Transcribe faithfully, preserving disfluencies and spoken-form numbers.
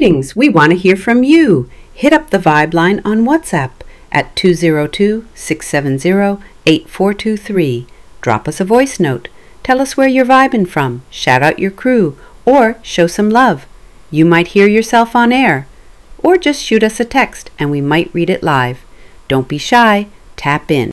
Greetings, we want to hear from you. Hit up the Vibe line on WhatsApp at two zero two, six seven zero, eight four two three. Drop us a voice note. Tell us where you're vibing from, shout out your crew, or show some love. You might hear yourself on air. Or just shoot us a text and we might read it live. Don't be shy, tap in.